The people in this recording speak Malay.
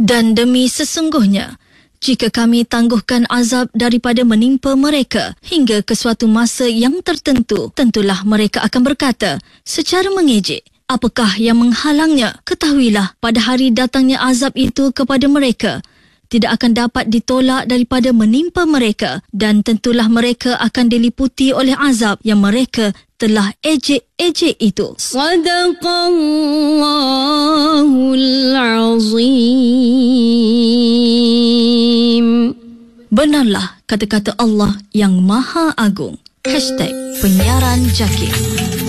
Dan demi sesungguhnya, jika kami tangguhkan azab daripada menimpa mereka hingga ke suatu masa yang tertentu, tentulah mereka akan berkata secara mengejek, apakah yang menghalangnya? Ketahuilah, pada hari datangnya azab itu kepada mereka, tidak akan dapat ditolak daripada menimpa mereka, dan tentulah mereka akan diliputi oleh azab yang mereka telah ejek-ejek itu. Sadaqallahul azim. Benarlah kata-kata Allah yang Maha Agung. #Penyiaran Jakir.